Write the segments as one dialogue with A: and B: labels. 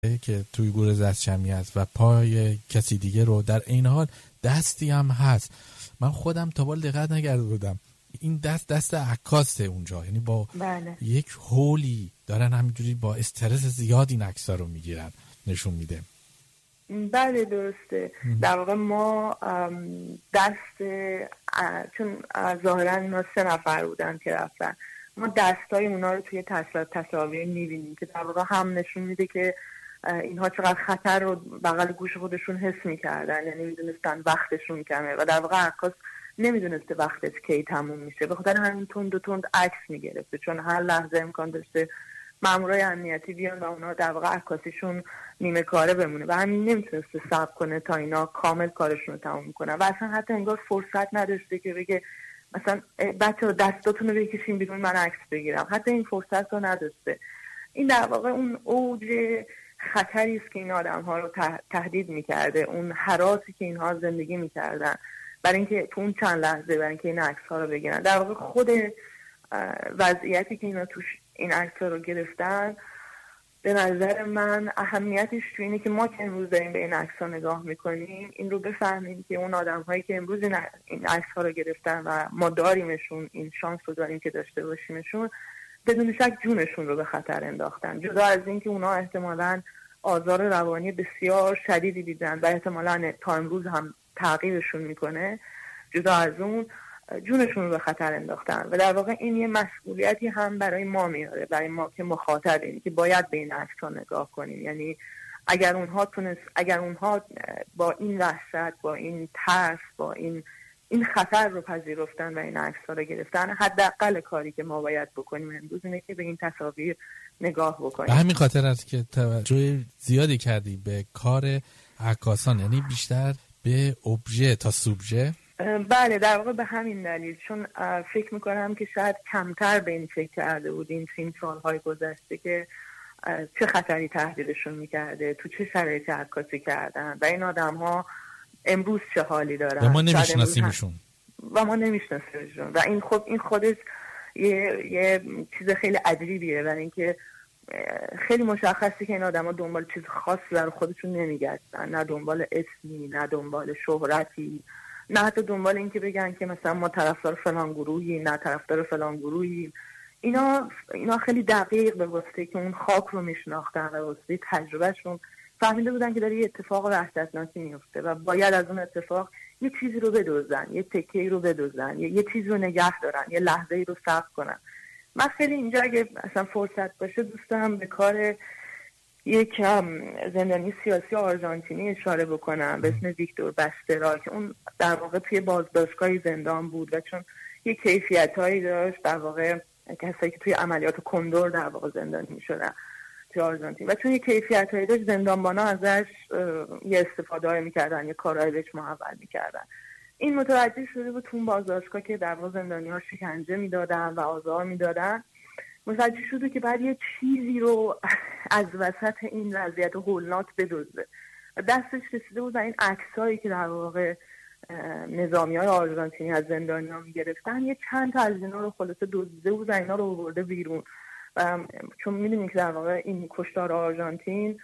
A: که توی گور دست جمعی هست و پای کسی دیگه رو، در این حال دستی هم هست. من خودم تا بال دقت نکرده بودم این دست عکاسه اونجا، یعنی با
B: بله.
A: یک هولی دارن همینجوری با استرس زیاد این عکس‌ها رو میگیرن، نشون میده.
B: بله درسته. در واقع ما چون ظاهرا اینا 3 نفر بودن که رفتن، ما دستای اونا رو توی تصاویر میبینیم که در واقع هم نشون میده که اینها چقدر خطر رو بغل گوش خودشون حس میکردن، یعنی میدونستن وقتشون کمه و در واقع عکاس نمیدونسته وقتش کی تموم میشه، به خاطر همین تند عکس میگرفته، چون هر لحظه امکان داشته مامورای امنیتی بیان و اونا در واقع عکاسیشون نیمه کاره بمونه و همین نمیتونسته صبر کنه تا اینا کامل کارشون رو تموم میکنن و اصلا حتی انگار فرصت نداشته که بگه مثلا بچه‌ها دستاتون رو بکشین بیرون من عکس بگیرم، حتی این فرصت رو نداشته. این در واقع اون اوج خطری است که این آدم‌ها رو تهدید می‌کرده، اون هراسی که اینها زندگی می‌کردن برای اینکه تو اون چند لحظه برای اینکه این عکس‌ها رو بگیرن. در واقع خود وضعیتی که اینا توش این عکس‌ها رو گرفتن، به نظر من اهمیتش تو اینه که ما که امروز داریم به این عکس‌ها نگاه می‌کنیم این رو بفهمیم که اون آدم‌هایی که امروز این عکس‌ها رو گرفتن و ما داریمشون، این شانس رو داریم که داشته باشیمشون، بدون شک جونشون رو به خطر انداختن. جدا از این که اونا احتمالاً آزار روانی بسیار شدیدی دیدن و احتمالاً تا امروز هم تعقیبشون میکنه، جدا از اون جونشون رو به خطر انداختن و در واقع این یه مسئولیتی هم برای ما میاره، برای ما که مخاطبیم که باید به این عکس‌ها نگاه کنیم. یعنی اگر اونها با این وحشت، با این ترس، با این خطر رو پذیرفتن و این عکس‌ها رو گرفتن، حداقل کاری که ما باید بکنیم امروز اینه که به این تصاویر نگاه بکنیم.
A: به همین خاطر است که توجه زیادی کردی به کار عکاسان، یعنی بیشتر به ابژه تا سوبژه.
B: بله در واقع به همین دلیل، چون فکر میکنم که شاید کمتر به این فکر کرده بودیم تو این سالهای گذشته که چه خطری تهدیدشون میکرده، تو چه شرایطی عکاسی کردن و این آدم‌ها امروز چه حالی دارن
A: و ما نمیشناسیمشون
B: و این خودش یه چیز خیلی عجیبیه، برای اینکه خیلی مشخصه که این آدم‌ها دنبال چیز خاصی برای خودشون نمیگردن، نه دنبال اسمی، نه دنبال شهرتی، نه حتی دنبال این که بگن که مثلا ما طرفدار فلان گروهی، نه طرفدار فلان گروهی. اینا خیلی دقیق به واسطه که اون خاک رو میشناختن و واسطه تجربهشون فهمیده بودن که داره یه اتفاق وحشتناکی میفته و باید از اون اتفاق یه چیزی رو بدزدن، یه تکه‌ای رو بدزدن، یه چیزی رو نگه دارن، یه لحظه‌ای رو ثبت کنن. من خیلی اینجا اگه اصلا فرصت باشه دوست دارم به کار یک زندانی سیاسی آرژانتینی اشاره بکنم به اسم ویکتور باسترا که اون در واقع توی بازداشتگاه زندان بود و چون یه کیفیتایی داشت، در واقع کسایی که توی عملیات کندور در واقع زندانی می‌شدن توی آرژانتین، و چون یه کیفیتایی داشت زندانبانا ازش یه استفاده می‌کردن، یه کارهای بهش محول می‌کردن. این متوجه شده بود تو بازداشتگاه که در واقع زندانی‌ها شکنجه می‌دادن و آزار می‌دادن، متوجه شده که بعد یه چیزی رو از وسط این وضعیت هولناک بدزده. دستش رسیده بود و این عکسایی که در واقع نظامی‌های آرژانتینی از زندانی‌ها می‌گرفتن، یه چند تا از اینا رو خلاصه دزدیده بود و اینا رو آورده بیرون. چون می‌دونید که در واقع این کشتار آرژانتین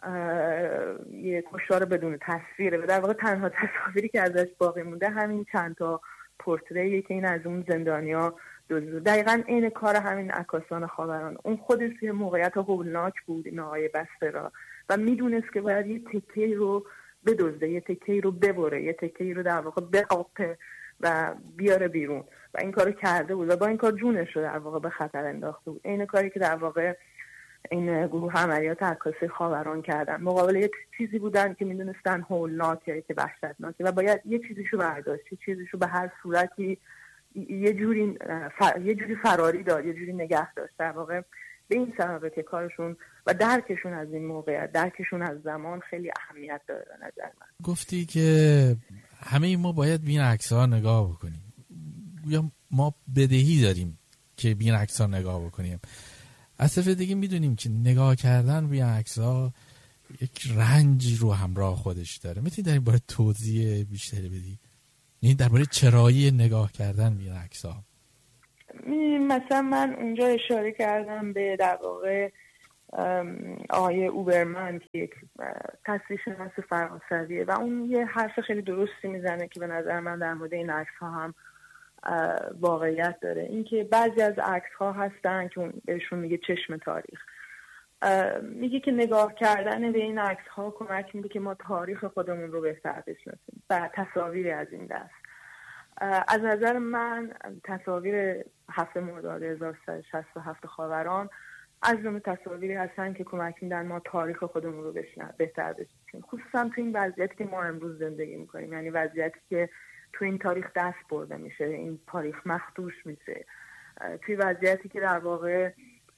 B: یه کشتار بدون تصویره و در واقع تنها تصاویری که ازش باقی مونده همین چند تا پورتریه که این از اون زندانی‌ها دزدیده. دقیقاً این کار همین عکاسان خاوران، اون خودش یه موقعیت هولناک بود این آقای باسترا و میدونست که باید یه تکه‌ای رو بدزده، یه تکه‌ای رو ببره، یه تکه‌ای رو در واقع بقاپه و بیاره بیرون و این کارو کرده بود و با این کار جونش رو در واقع به خطر انداخته بود. این کاری که در واقع این گروه عملیات عکاسی خاوران کردن، مقابل یه چیزی بودن که میدونستن هولناکه، که وحشتناکه و باید یه چیزیشو برداشت، یه چیزیشو به هر صورتی یه جوری فراری داد، یه جوری نگه داشت. در واقع به این سببه که کارشون و درکشون از این موقعیت، درکشون از زمان خیلی اهمیت داره به نظر من.
A: گفتی که همه ما باید به این عکس‌ها نگاه بکنیم، یا ما بدهی داریم که به این عکس‌ها نگاه بکنیم. از طرف دیگه میدونیم که نگاه کردن به این عکس‌ها یک رنجی رو همراه خودش داره. میتونی در این باره توضیح بیشتری بدی؟ یعنی درباره چرایی نگاه کردن به این عکس‌ها.
B: مثلا من اونجا اشاره کردم به در واقع آقای اوبرمن که یک تصویرشناس فرانسویه و اون یه حرف خیلی درستی میزنه که به نظر من در مورد این عکس ها هم واقعیت داره. اینکه بعضی از عکس ها هستن که اون بهشون میگه چشم تاریخ. میگه که نگاه کردن به این عکس ها کمک میده که ما تاریخ خودمون رو بهتر بشناسیم و تصاویری از این دست. از نظر من تصاویر 7 مرداد 1367 خاوران از جمله تصاویری هستن که کمک میدن ما تاریخ خودمون رو بهتر بشناسیم، خصوصا تو این وضعیتی که ما امروز زندگی میکنیم، یعنی وضعیتی که تو این تاریخ دست برده میشه، این تاریخ مخدوش میشه، توی وضعیتی که در واقع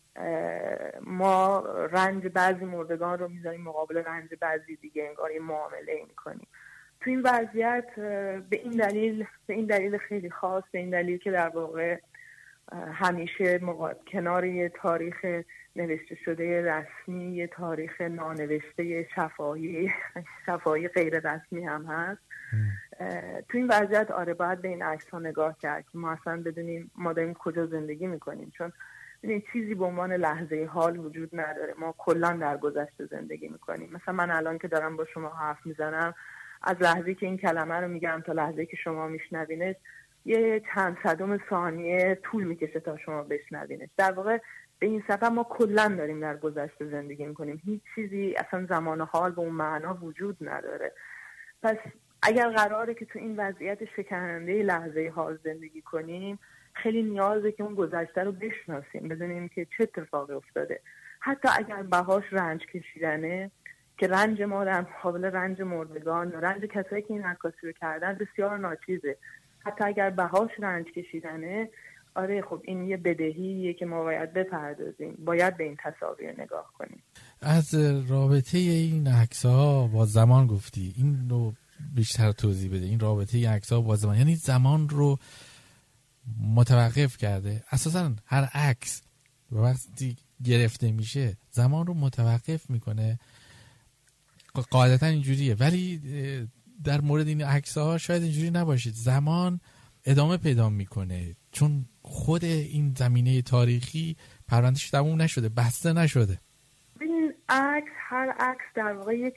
B: ما رنج بعضی مردگان رو میذاریم مقابل رنج بعضی دیگه، انگار یه معامله میکنیم. تو این وضعیت به این دلیل خیلی خاص، به این دلیل که در واقع همیشه کنار یه تاریخ نوشته شده رسمی یه تاریخ نانوشته شفاهی غیر رسمی هم هست. تو این وضعیت باید به این عکس ها نگاه کرد که ما اصلا بدونیم ما داریم کجا زندگی میکنیم، چون این چیزی به عنوان لحظه حال وجود نداره. ما کلا در گذشته زندگی میکنیم. مثلا من الان که دارم با شما حرف میزنم، از لحظه‌ای که این کلمه رو میگم تا لحظه‌ای که شما میشنوینش یه چند صدم ثانیه طول میکشه تا شما بشنوینش. در واقع به این صفحه ما کلا داریم در گذشته زندگی میکنیم. هیچ چیزی اصلا زمان و حال به اون معنا وجود نداره. پس اگر قراره که تو این وضعیت شکننده لحظه حال زندگی کنیم، خیلی نیازه که اون گذشته رو بشناسیم، بدونیم که چه اتفاقی افتاده. حتی اگر بهاش رنج کشیدنه، که رنج ما در مقابل رنج مردگان، رنج کسایی که این عکاسی رو کردن بسیار ناچیزه. حتی اگر بهاش رنج کشیدنه، خب این یه بدهیه که ما باید بپردازیم، باید به این تصاویر نگاه کنیم.
A: از رابطه این عکس‌ها با زمان گفتی، این رو بیشتر توضیح بده. این رابطه این عکس‌ها با زمان، یعنی زمان رو متوقف کرده. اساساً هر عکس وقتی گرفته میشه زمان رو متوقف میکنه، قاعدتا اینجوریه. ولی در مورد این عکس‌ها شاید اینجوری نباشید، زمان ادامه پیدا میکنه، چون خود این زمینه تاریخی پروندهش تموم نشده، بسته نشده.
B: این هر عکس در واقع یک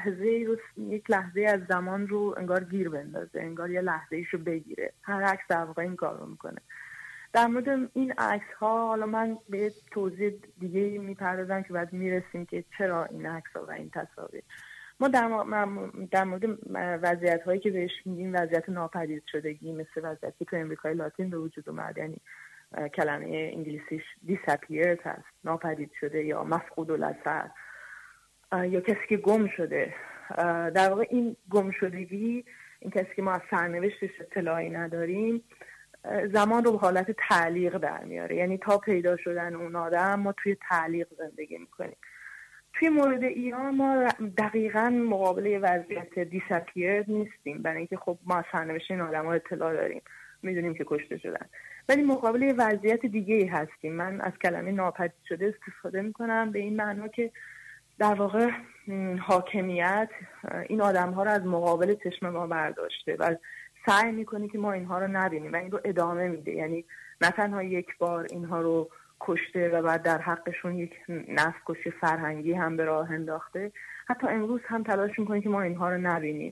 B: لحظه از زمان رو انگار گیر بندازه، انگار یه لحظه‌ایشو بگیره. هر عکس در واقع این کار رو میکنه. در مورد این عکس ها حالا من به توضیح دیگه میپردازم که بعد میرسیم که چرا این عکس ها و این تصاویر. ما در مورد وضعیت هایی که بهش میگیم وضعیت ناپدید شدگی، مثل وضعیتی که تو امریکای لاتین به وجود اومد، یعنی کلمه انگلیسیش disappeared هست، ناپدید شده یا مفقود الاثر، یا کسی که گم شده. در واقع این گم شدگی، این کسی که ما از سرنوشتش اطلاعی نداریم، زمان رو به حالت تعلیق در میاره. یعنی تا پیدا شدن اون آدم ما توی تعلیق زندگی میکنیم. توی مورد ایران ما دقیقاً مقابل وضعیت دیسپیر نیستیم، برای اینکه خب ما از سرنوشت این آدم ها اطلاع داریم، میدونیم که کشته شدن، ولی مقابل وضعیت دیگه هستیم. من از کلمه ناپدید شده استفاده میکنم به این معنا که در واقع حاکمیت این آدم ها رو از مقابل چشم ما برداشته و سعی میکنه که ما اینها رو نبینیم و این رو ادامه میده. یعنی نه تنها یک بار اینها رو کشته و بعد در حقشون یک نسل کشی فرهنگی هم به راه انداخته، حتی امروز هم تلاش میکنه که ما اینها رو نبینیم.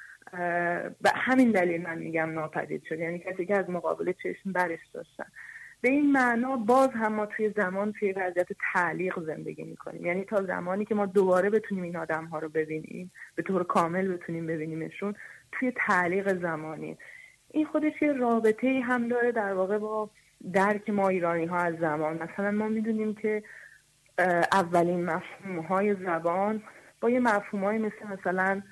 B: به همین دلیل من میگم ناپدید شد، یعنی کسی که از مقابل چشم برش داشتن. به این معنا باز هم ما توی وضعیت تعلیق زندگی میکنیم، یعنی تا زمانی که ما دوباره بتونیم این آدم ها رو ببینیم، به طور کامل بتونیم ببینیمشون، توی تعلیق زمانی. این خودش یه رابطه‌ای هم داره در واقع با درک ما ایرانی ها از زمان. مثلا ما میدونیم که اولین مفهوم‌های زبان با یه مفهوم‌های مثلا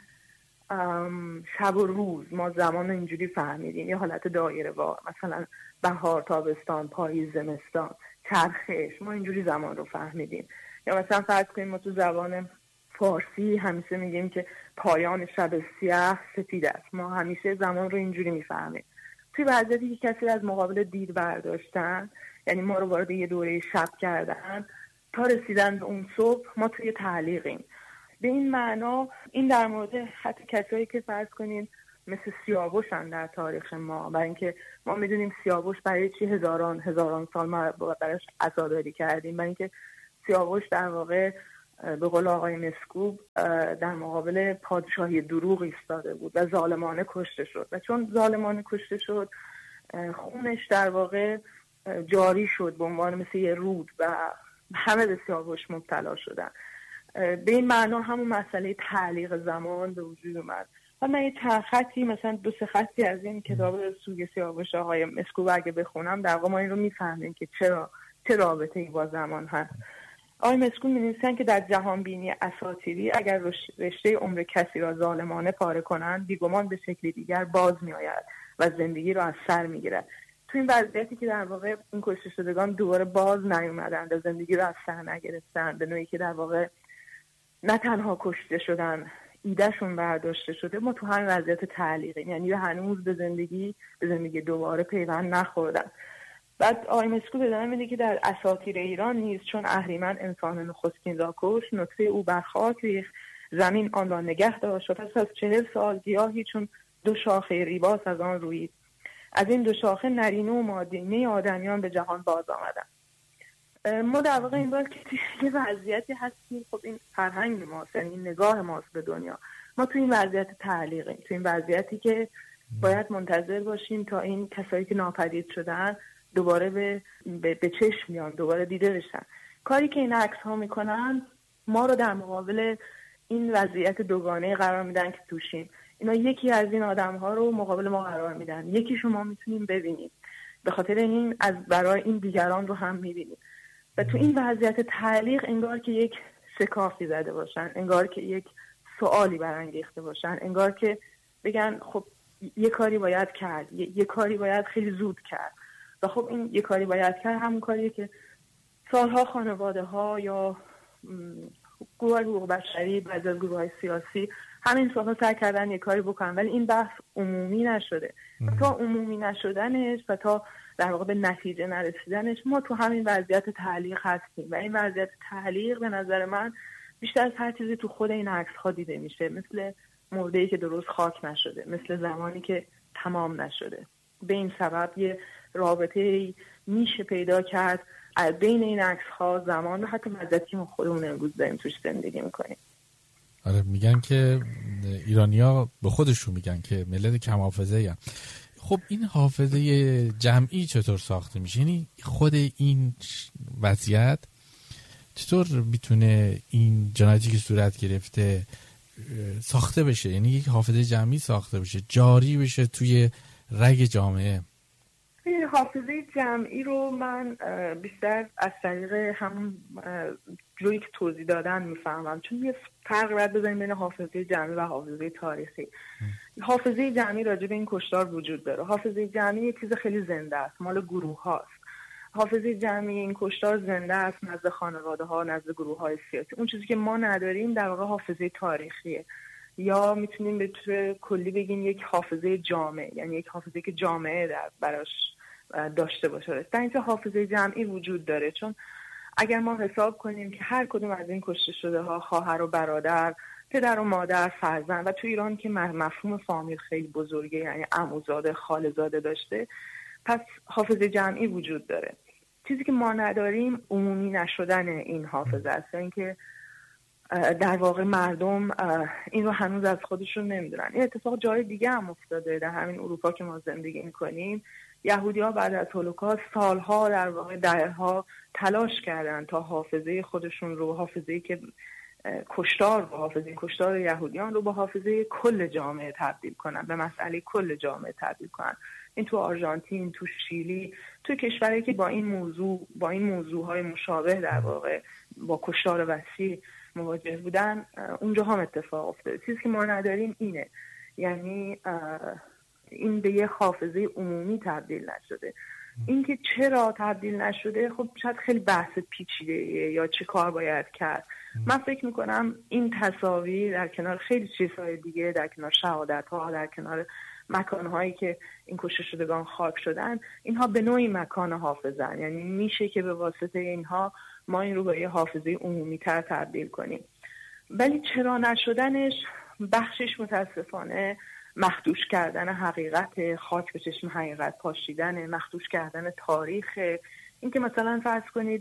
B: شب و روز، ما زمان رو اینجوری فهمیدیم، یه حالت دایره‌وار، مثلا بهار، تابستان، پاییز، زمستان، چرخش، ما اینجوری زمان رو فهمیدیم. یا مثلا فرض کنیم ما تو زبان فارسی همیشه میگیم که پایان شب سیاه سفید است، ما همیشه زمان رو اینجوری میفهمیم. توی وضعیتی که کسی از مقابل دیر برداشتن، یعنی ما رو وارد یه دوره شب کردن، تا رسیدن به اون صبح ما توی تعلیقیم. به این معنا این در مورد حتی کسایی که فرض کنین مثل سیاوشن در تاریخ ما، برای اینکه ما میدونیم سیاوش برای چی هزاران سال ما براش عزاداری کردیم، برای اینکه سیاوش در واقع به قول آقای مسکوب در مقابل پادشاهی دروغ ایستاده بود و ظالمانه کشته شد و چون ظالمانه کشته شد خونش در واقع جاری شد به عنوان مثل یه رود و همه به سیاوش مبتلا شدن. به این معنا همون مسئله تعلیق زمان به وجود اومد و من یه چند خطی مثلا 2-3 خطی از این کتاب سوگ سیاوش آقای مسکوب اگه بخونم در واقع ما این رو میفهمیم که چه رابطه‌ای با زمان هست. آقای مسکوب می‌نویسن که در جهان بینی اساطیری اگر رشته عمر کسی را ظالمانه پاره کنند بیگمان به شکلی دیگر باز می‌آید و زندگی را از سر می‌گیرد. تو این وضعیتی که در واقع این کشته شدگان دوباره باز نیومدند و زندگی را از سر نگرفتند، به نوعی که در واقع نه تنها کشته شدن ایدهشون برداشته شده، ما تو همین وضعیت تعلیقیم، یعنی هنوز به زندگی دوباره پیوند نخوردن. بعد آقای مسکوب ادامه میده که در اساطیر ایران نیز چون اهریمن انسان نخستین را کشت، نطفه او بر خاک ریخت، زمین آن را نگه داشت و پس از 40 سال گیاهی چون 2 شاخه ریباس از آن رویید. از این 2 شاخه نرینه و مادینه آدمیان به جهان باز آمدند. ما در واقع این بار که یه وضعیتی هستیم، خب این فرهنگ ماست، یعنی نگاه ماست به دنیا. ما تو این وضعیت تعلیقیم، تو این وضعیتی که باید منتظر باشیم تا این کسایی که ناپدید شدن دوباره به چشم میان، دوباره دیده بشن. کاری که این عکس ها میکنن ما رو در مقابل این وضعیت دوگانه قرار میدن که توشیم. اینا یکی از این آدم ها رو مقابل ما قرار میدن، یکی شما میتونیم ببینیم، به خاطر این از برای این دیگران رو هم میبینیم. و تو این وضعیت تعلیق انگار که یک شکافی زده باشن، انگار که یک سوالی برانگیخته باشن، انگار که بگن خب یه کاری باید کرد، یه کاری باید خیلی زود کرد. و خب این یه کاری باید کرد همون کاریه که سالها خانواده ها یا گروه حقوق بشری، بعضی از گروه های سیاسی همین سالها سعی کردن یه کاری بکنن، ولی این بحث عمومی نشده. تا عمومی نشدنش و تا در واقع به نتیجه نرسیدنش ما تو همین وضعیت تعلیق هستیم و این وضعیت تعلیق به نظر من بیشتر از هر چیزی تو خود این عکس ها دیده میشه، مثل مرده‌ای که درست خاک نشده، مثل زمانی که تمام نشده. به این سبب یه رابطه میشه پیدا کرد بین این عکس ها، زمان و حتی وضعیتی که ما خودمون امروز داریم توش زندگی میکنیم.
A: آره، میگن که ایرانی‌ها به خودشون میگن که ملت کم حافظه‌ای هستن. خب این حافظه جمعی چطور ساخته میشه؟ یعنی خود این وضعیت چطور میتونه این جنایتی که صورت گرفته ساخته بشه؟ یعنی یک حافظه جمعی ساخته بشه، جاری بشه توی رگ جامعه.
B: این حافظه جمعی رو من بیشتر از طریق همون جوری که توضیح دادن میفهمم، چون یه فرق باید بزنیم بین حافظه جمعی و حافظه تاریخی. حافظه جمعی راجع به این کشتار وجود داره. حافظه جمعی یه چیز خیلی زنده است، مال گروه هاست. حافظه جمعی این کشتار زنده است نزد خانواده ها، نزد گروه های سیاسی. اون چیزی که ما نداریم در واقع حافظه تاریخیه، یا میتونیم به طور کلی بگیم یک حافظه جامعه، یعنی یک حافظه که جامعه براش داشته باشه. در اینجا حافظه جمعی وجود داره، چون اگر ما حساب کنیم که هر کدوم از این کشته شده ها خواهر و برادر، پدر و مادر، فرزند، و تو ایران که مفهوم فامیل خیلی بزرگه، یعنی عموزاده، خاله‌زاده داشته، پس حافظه جمعی وجود داره. چیزی که ما نداریم عمومی نشدن این حافظه است، یعنی که در واقع مردم این رو هنوز از خودشون نمیدونن. این اتفاق جای دیگه هم افتاده، در همین اروپا که ما زندگی میکنیم. یهودی‌ها بعد از هولوکاست سالها، در واقع دهه‌ها تلاش کردن تا حافظه خودشون رو، حافظه‌ای که حافظه کشتار یهودیان رو با حافظه کل جامعه تبدیل کنن، به مسئله کل جامعه تبدیل کنن. این تو آرژانتین، تو شیلی، تو کشورهایی که با این موضوعهای مشابه در واقع با کشتار وسیع مواجه بودن، اونجا هم اتفاق افتاده. چیزی که ما نداریم اینه، یعنی این به یه حافظه عمومی تبدیل نشده. اینکه چرا تبدیل نشده، خب شاید خیلی بحث پیچیده‌ایه یا چه کار باید کرد. من فکر میکنم این تصاویر در کنار خیلی چیزهای دیگه، در کنار شهادت‌ها، در کنار مکانهایی که این کشته شدگان خاک شدن، اینها به نوعی مکان حافظن. یعنی میشه که به واسطه اینها ما این رو به یه حافظه عمومی تر تبدیل کنیم. ولی چرا نشدنش بخشش متاسفانه مخدوش کردن حقیقت، خاک به چشم حقیقت پاشیدن، مخدوش کردن تاریخ. این که مثلا فرض کنید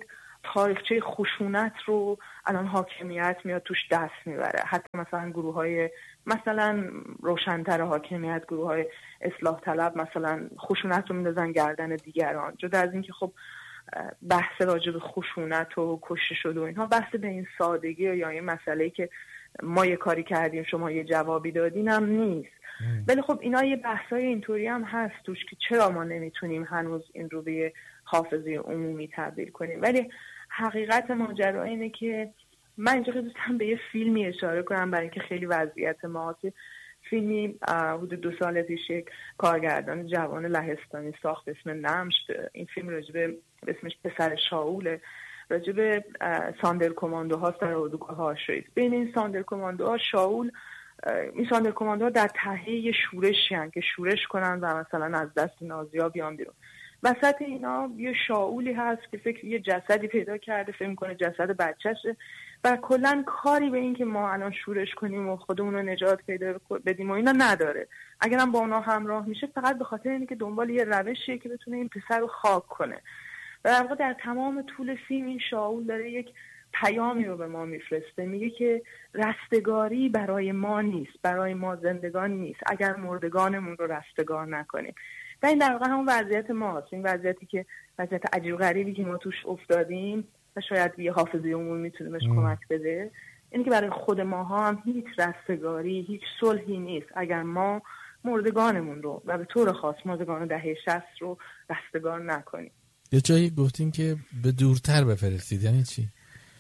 B: تاریخچه خشونت رو الان حاکمیت میاد توش دست میبره. حتی مثلا گروه‌های مثلا روشن‌تر حاکمیت، گروه‌های اصلاح طلب مثلا خشونت رو میندازن گردن دیگران، جدا از اینکه خب بحث راجع به خشونت و کشته شده و اینها بحث به این سادگی یا این مسئله که ما یه کاری کردیم شما یه جوابی دادین هم نیست. ولی خب اینا یه بحثای اینطوری هم هست توش که چرا ما نمیتونیم هنوز این رو به حافظه عمومی تبدیل کنیم. ولی حقیقت ماجرا اینه که من اینجا دوستم به یه فیلمی اشاره کنم برای اینکه خیلی وضعیت ما فیلمی حدود 2 سال پیش یک کارگردان جوان لهستانی ساخت اسم نمشت. این فیلم راجب اسمش پسر شاوله، راجب ساندر کماندو هاست در اردوگاه آشویتز. بین این ساندر کماندوها شاول، این ساندر کماندوها در ته یه شورشی هن که شورش کنن و مثلا از دست نازی‌ها بیان بیرون. وسط اینا یه شاولی هست که فکر یه جسدی پیدا کرده، فکر می‌کنه جسد بچه‌شه و کلا کاری به این که ما الان شورش کنیم و خودمون رو نجات پیدا بدیم و اینا نداره. اگرم با اونا همراه میشه فقط به خاطر اینه که دنبال یه روشیه که بتونه این پسر رو خاک کنه. و در واقع در تمام طول فیلم این شاول داره یک پیامی رو به ما میفرسته، میگه که رستگاری برای ما نیست، برای ما زندگان نیست اگر مردگانمون رو رستگار نکنیم. و این در واقع همون وضعیت ماست، این وضعیتی که وضعیت عجیب غریبی که ما توش افتادیم و شاید یه حافظه عمومی میتونه بهش کمک بده. اینه که برای خود ماها هم هیچ رستگاری، هیچ صلحی نیست اگر ما مردگانمون رو و به طور خاص مردگان دهه 60 رو رستگار نکنیم.
A: یه جایی گفتیم که به دورتر بفرستید، یعنی چی؟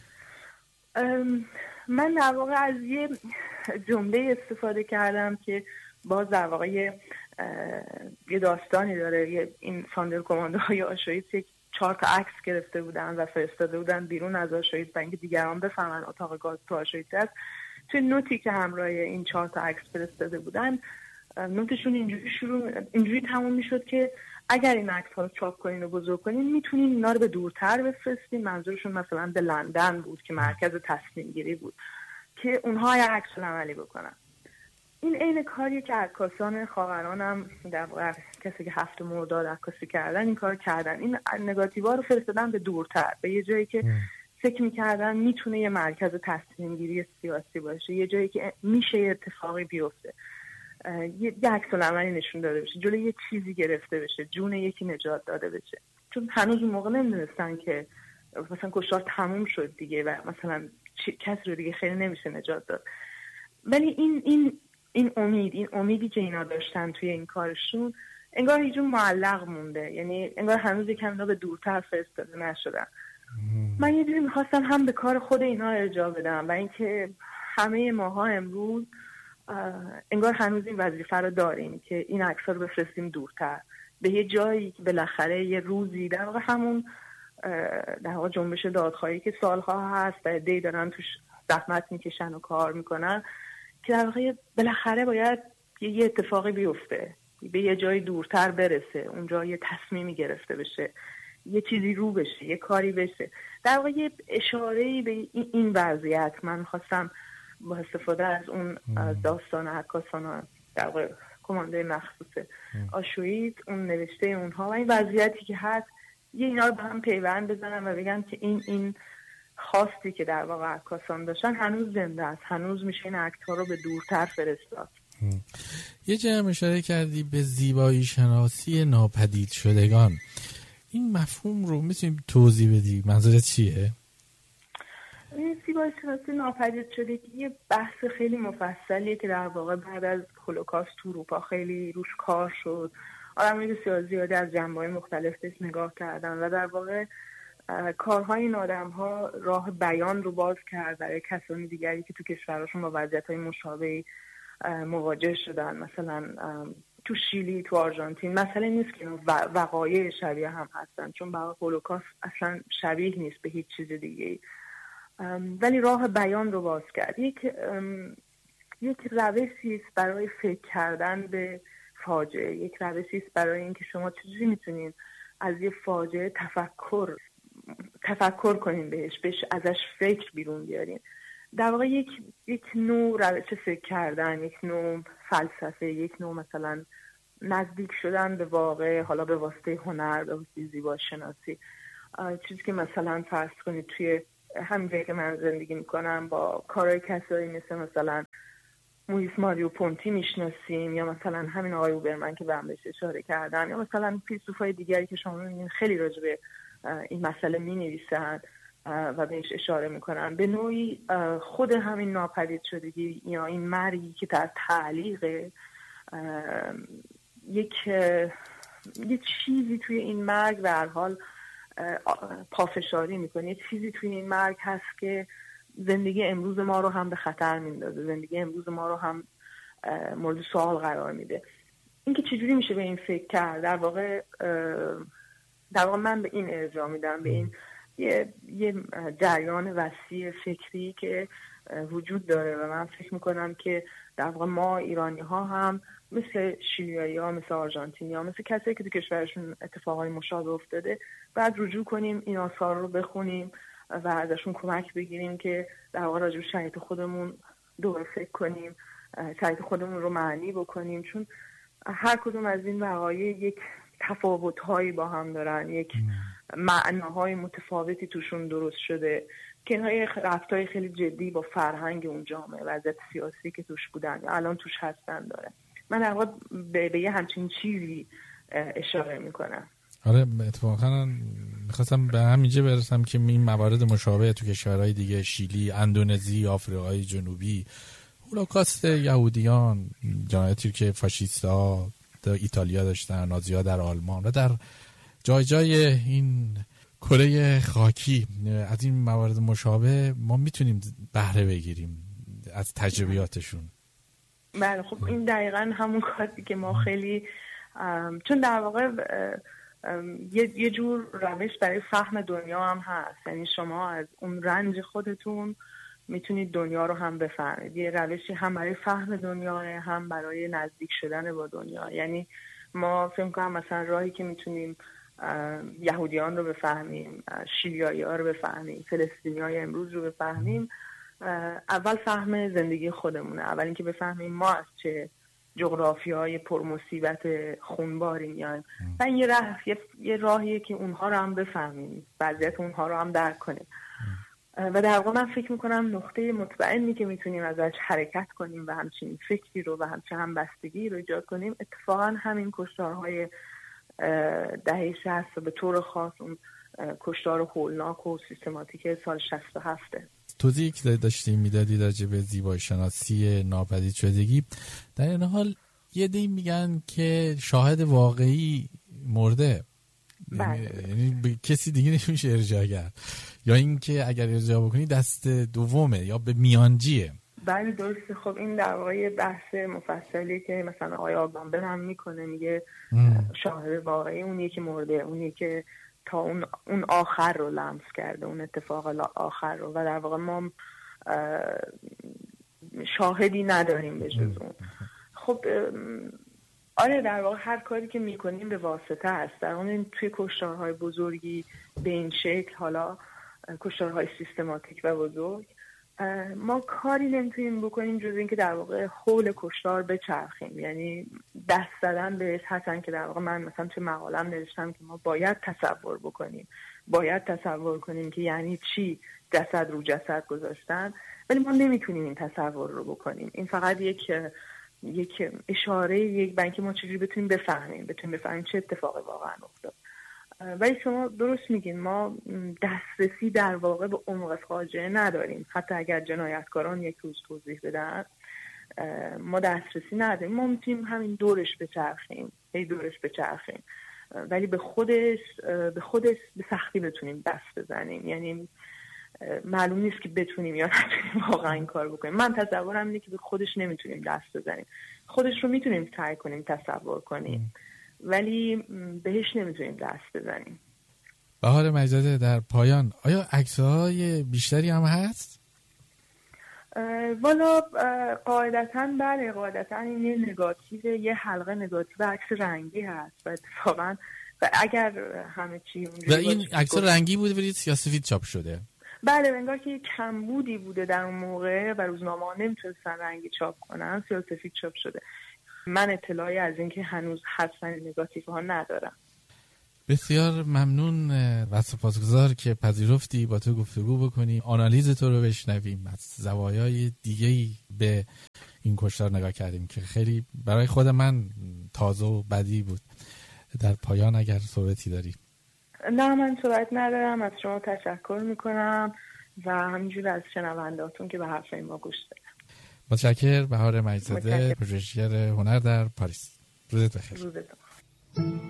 B: من در واقع از یه جمله استفاده کردم که باز در واقع یه داستانی داره. این ساندر کماندوهای آشویتز 4 تا عکس گرفته بودن و فرستاده بودن بیرون از آشویتز برای اینکه دیگران بفهمن اتاق گاز تو آشویتز است. توی نوتی که همراه این 4 تا عکس فرستاده بودن، نوتشون اینجوری تموم میشد که اگر این عکس ها رو چاپ کنین و بزرگ کنین میتونین اینا رو به دورتر بفرستین. منظورشون مثلا به لندن بود که مرکز تصمیم گیری بود، که اونها یه عکس عملی بکنن. این عین کاریه که عکاسان خاوران هم در واقع کسی که 7 مرداد عکاسی کردن این کار کردن. این نگاتیوا رو فرستادن به دورتر، به یه جایی که فکر میکردن میتونه یه مرکز تصمیم گیری سیاسی باشه، یه جایی که میشه یه اتفاقی بیفته، یه عکس العملی نشون داده بشه، جلوی یه چیزی گرفته بشه، جون یکی نجات داده بشه. چون هنوز اون موقع نمیدونستن که مثلا کشتار تموم شد دیگه و مثلا کسی رو دیگه خیلی نمیشه نجات داد. ولی این امیدی که اینا داشتن توی این کارشون انگار هیچ جون معلق مونده، یعنی انگار هنوز یکم اینا به دورتر فرستاده نشدن. من یه جوری میخواستم هم به کار خود اینا ارجاع بدم و اینکه همه ماها امروز انگار هنوز این وظیفه رو داریم که این عکس‌ها رو بفرستیم دورتر به یه جایی که بالاخره یه روزی در واقع همون در واقع جنبش دادخواهی که سالها هست و عده‌ای دارن توش زحمت میکشن و کار میکنن، که در واقع بالاخره باید یه اتفاقی بیفته، به یه جایی دورتر برسه، اونجا یه تصمیمی گرفته بشه، یه چیزی رو بشه، یه کاری بشه. در واقع یه اشاره‌ای به این وضعیت من خواستم با استفاده از اون داستان عکاسان در واقع کماندوی مخصوص آشویتز، اون نوشته اونها و این وضعیتی که هست، یه اینا رو به هم پیوند بزنم و بگم که این خواستی که در واقع عکاسان داشتن هنوز زنده است، هنوز میشه این عکس‌ها رو به دورتر فرستاد.
A: یه جایی هم اشاره کردی به زیبایی شناسی ناپدید شدگان. این مفهوم رو میتونی توضیح بدی؟ منظورت چیه؟
B: این زیبایی شناسی ناپدید شدگی یه بحث خیلی مفصلیه که در واقع بعد از هولوکاست تو اروپا خیلی روش کار شد. آدمای بسیار زیادی از جنبه‌های مختلف بهش نگاه کردن و در واقع کارهای این آدم‌ها راه بیان رو باز کرد برای کسانی دیگری که تو کشورشون با وضعیت‌های مشابهی مواجه شدن. مثلا تو شیلی، تو آرژانتین مسئله نیست که وقایع شبیه هم هستن، چون برای هولوکاست اصلا شبیه نیست به هیچ چیز دیگه‌ای، ولی راه بیان رو باز کرد. یک روشی است برای فکر کردن به فاجعه، یک روشی است برای اینکه شما چجوری میتونین از یه فاجعه تفکر کنین بهش ازش فکر بیرون بیارین. در واقع یک نوع روش فکر کردن، یک نوع فلسفه، یک نوع مثلا نزدیک شدن به واقع، حالا به واسطه هنر، به واسطه زیبایی شناسی. چیزی که مثلا فرض کنید توی همین جایی که من زندگی میکنم با کارهای کسایی مثلا مویس ماریو پونتی میشناسیم، یا مثلا همین آقای اوبرمن که بهم بهش اشاره کردن، یا مثلا فیلسوفای دیگری که شما میبینید خیلی راجع به این مسئله مینویسن و بهش اشاره میکنن. به نوعی خود همین ناپدید شدگی یا این مرگی که در تعلیق یک چیزی توی این مرگ به هر حال پافشاری میکنه، یک چیزی توی این مرگ هست که زندگی امروز ما رو هم به خطر میندازه، زندگی امروز ما رو هم مورد سوال قرار میده. اینکه چجوری میشه به این فکر کرد، در واقع من به این ارجاع میدم، به این یه جریان وسیع فکری که وجود داره و من فکر میکنم که در واقع ما ایرانی ها هم مثل شیلیایی ها، مثل آرژانتینی ها، مثل کسایی که تو کشورشون اتفاقای مشابه افتاده بعد رجوع کنیم، این آثار رو بخونیم و ازشون کمک بگیریم که در واقع راجع به شرایط خودمون دوباره فکر کنیم، شرایط خودمون رو معنی بکنیم، چون هر کدوم از این وقایع یک تفاوت‌هایی با هم دارن، یک معناهای متفاوتی توشون درست شده که اینها ربطای خیلی جدی با فرهنگ اون جامعه، وضعیت سیاسی که توش بودن یا الان توش هستن داره. من در واقع به یه همچین چیزی اشاره میکنم.
A: آره اتفاقا میخواستم به همینجا برسم که این موارد مشابه تو کشورهای دیگه، شیلی، اندونزی، آفریقای جنوبی، هولوکاست یهودیان، جنایتی که فاشیستا در ایتالیا داشتن، نازی‌ها در آلمان و در جای جای این کره خاکی، از این موارد مشابه ما میتونیم بهره بگیریم از تجربیاتشون.
B: بله خب این دقیقاً همون کاری که ما خیلی چون در واقع یه جور روش برای فهم دنیا هم هست، یعنی شما از اون رنج خودتون میتونید دنیا رو هم بفهمید، یه روشی هم برای فهم دنیا هم برای نزدیک شدن با دنیا. یعنی ما فکر کنم مثلا راهی که میتونیم یهودیان رو بفهمیم، شیلیایی ها رو بفهمیم، فلسطینی های امروز رو بفهمیم، اول فهم زندگی خودمونه، اول اینکه بفهمیم ما از چه جغرافیای پرمصیبت خونباری میایم و این یه راهیه که اونها رو هم بفهمیم، وضعیت اونها رو هم درک کنیم. و در واقع من فکر میکنم نقطه مطمئنی که میتونیم ازش حرکت کنیم و همچین فکری رو و همچین همبستگی رو ایجاد کنیم اتفاقا همین کشتارهای دهه 60 و به طور خاص اون کشتار هولناک و سیستماتیک سال 67.
A: توضیحی که داشتیم میدادی راجع به زیبایی شناسی ناپدید شدگی، در این حال یه عده‌ای میگن که شاهد واقعی مرده، یعنی به کسی دیگه نمیشه ارجاع کرد، یا اینکه اگر ارجاع بکنی دست دومه یا به میانجیه.
B: بله درسته. خب این در واقع بحث مفصلی که مثلا آقای آگامبر هم میکنه، میگه شاهد واقعی اونیه که مرده، اونیه که تا اون آخر رو لمس کرده، اون اتفاق آخر رو، و در واقع ما شاهدی نداریم به جز اون. خب آره در واقع هر کاری که میکنیم به واسطه هست، در اون توی کشتارهای بزرگی به این شکل، حالا کشتارهای سیستماتیک و بزرگ، ما کاری نمیتونیم بکنیم جز اینکه در واقع حول کشتار بچرخیم، یعنی دست زدن بهش هستن که در واقع من مثلا توی مقالم نوشتم که ما باید تصور کنیم که یعنی چی جسد رو جسد گذاشتن، ولی ما نمیتونیم این تصور رو بکنیم. این فقط یک اشاره، یک بنک ما چجوری بتونیم بفهمیم چه اتفاقی واقعا افتاد. ولی شما درست میگین، ما دسترسی در واقع به عمق فاجعه نداریم، حتی اگر جنایتکاران یک روز توضیح بدن ما دسترسی نداریم. ما میتونیم همین دورش بچرخیم ولی به خودش به سختی بتونیم دست بزنیم، یعنی معلوم نیست که بتونیم یا نتونیم واقعا این کار بکنیم. من تصورم اینه که به خودش نمیتونیم دست بزنیم، خودش رو میتونیم سعی کنیم تصور کنیم ولی بهش نمیتونیم دست بزنیم.
A: بهار مجدد، در پایان آیا عکس‌های بیشتری هم هست؟
B: والا قاعدتاً بله، قاعدتاً این یه نگاتیو، یه حلقه نگاتیو عکس رنگی هست و اتفاقاً و اگر همه چی
A: و این عکس رنگی بوده ولی سیاه‌سفید چاپ شده.
B: بله، انگار که کمبودی بوده در اون موقع و روزنامه‌ها نمیتونستن رنگی چاپ کنن، سیاه‌سفید چاپ شده. من اطلاعی از اینکه هنوز هستن نگاتیوها ندارم.
A: بسیار ممنون و سپاسگزار که پذیرفتی با تو گفتگو بکنی، آنالیز تو رو بشنویم، از زوایای دیگه‌ای به این کشتار نگاه کردیم که خیلی برای خود من تازه و بدی بود. در پایان اگر صحبتی داری؟
B: نه، من صحبت ندارم. از شما تشکر میکنم و همینجور از شنوندهاتون که به حرفای ما گوش دادن.
A: متشکرم. بهار مجیدزاده، پژوهشگر هنر در پاریس. روزت بخیر.
B: روزتون